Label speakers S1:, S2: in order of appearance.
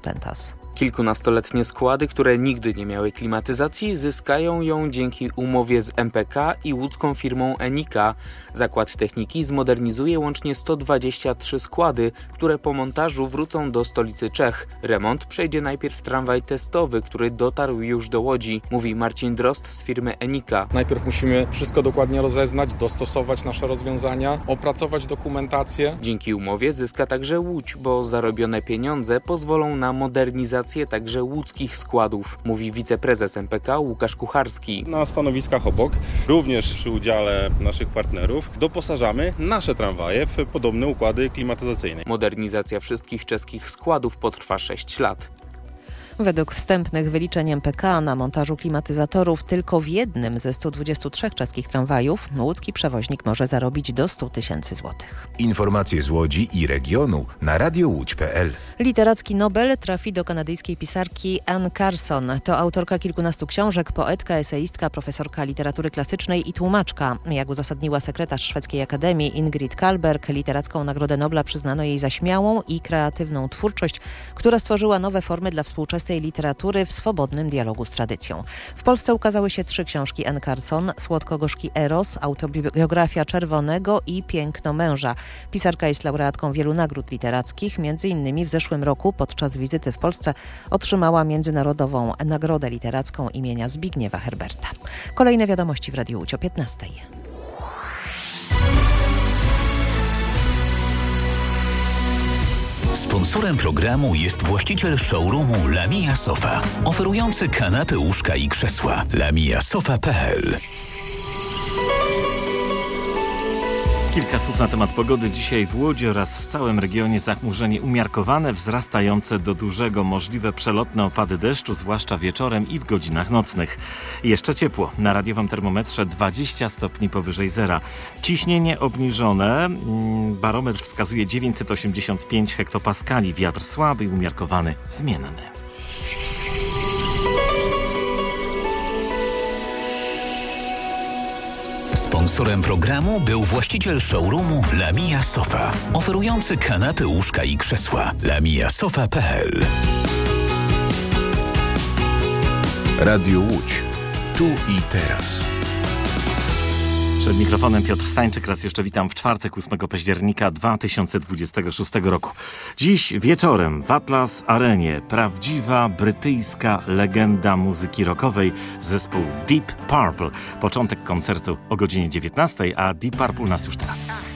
S1: Potentas.
S2: Kilkunastoletnie składy, które nigdy nie miały klimatyzacji, zyskają ją dzięki umowie z MPK i łódzką firmą Enika. Zakład Techniki zmodernizuje łącznie 123 składy, które po montażu wrócą do stolicy Czech. Remont przejdzie najpierw tramwaj testowy, który dotarł już do Łodzi, mówi Marcin Drozd z firmy Enika.
S3: Najpierw musimy wszystko dokładnie rozeznać, dostosować nasze rozwiązania, opracować dokumentację.
S2: Dzięki umowie zyska także Łódź, bo zarobione pieniądze pozwolą na modernizację także łódzkich składów, mówi wiceprezes MPK Łukasz Kucharski.
S4: Na stanowiskach obok, również przy udziale naszych partnerów, doposażamy nasze tramwaje w podobne układy klimatyzacyjne.
S2: Modernizacja wszystkich czeskich składów potrwa 6 lat.
S1: Według wstępnych wyliczeń MPK na montażu klimatyzatorów tylko w jednym ze 123 czeskich tramwajów łódzki przewoźnik może zarobić do 100 000 złotych.
S5: Informacje z Łodzi i regionu na radiołódź.pl.
S1: Literacki Nobel trafi do kanadyjskiej pisarki Anne Carson. To autorka kilkunastu książek, poetka, eseistka, profesorka literatury klasycznej i tłumaczka. Jak uzasadniła sekretarz Szwedzkiej Akademii Ingrid Karlberg, literacką Nagrodę Nobla przyznano jej za śmiałą i kreatywną twórczość, która stworzyła nowe formy dla współczesnej literatury w swobodnym dialogu z tradycją. W Polsce ukazały się 3 książki Anne Carson: Słodko-gorzki Eros, autobiografia Czerwonego i Piękno męża. Pisarka jest laureatką wielu nagród literackich. Między innymi w zeszłym roku podczas wizyty w Polsce otrzymała Międzynarodową Nagrodę Literacką imienia Zbigniewa Herberta. Kolejne wiadomości w Radiu Łódź o 15:00.
S6: Sponsorem programu jest właściciel showroomu Lamia Sofa, oferujący kanapy, łóżka i krzesła. lamiasofa.pl.
S7: Kilka słów na temat pogody. Dzisiaj w Łodzi oraz w całym regionie zachmurzenie umiarkowane, wzrastające do dużego, możliwe przelotne opady deszczu, zwłaszcza wieczorem i w godzinach nocnych. Jeszcze ciepło. Na radiowym termometrze 20 stopni powyżej zera. Ciśnienie obniżone. Barometr wskazuje 985 hektopaskali. Wiatr słaby i umiarkowany, zmienny.
S6: Sponsorem programu był właściciel showroomu Lamia Sofa, oferujący kanapy, łóżka i krzesła. lamiasofa.pl.
S5: Radio Łódź. Tu i teraz.
S7: Przed mikrofonem Piotr Stańczyk. Raz jeszcze witam w czwartek, 8 października 2026 roku. Dziś wieczorem w Atlas Arenie prawdziwa brytyjska legenda muzyki rockowej, zespół Deep Purple. Początek koncertu o godzinie 19:00, a Deep Purple nas już teraz.